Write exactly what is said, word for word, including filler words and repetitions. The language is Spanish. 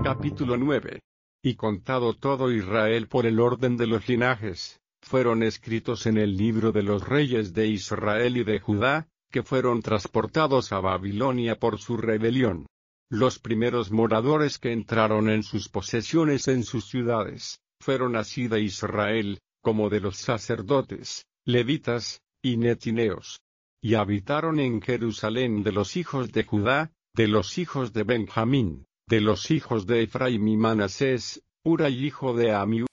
Capítulo nueve. Y contado todo Israel por el orden de los linajes, fueron escritos en el libro de los reyes de Israel y de Judá, que fueron transportados a Babilonia por su rebelión. Los primeros moradores que entraron en sus posesiones en sus ciudades, fueron así de Israel, como de los sacerdotes, levitas, y netineos. Y habitaron en Jerusalén de los hijos de Judá, de los hijos de Benjamín, de los hijos de Efraim y Manasés, Ura hijo de Amiud,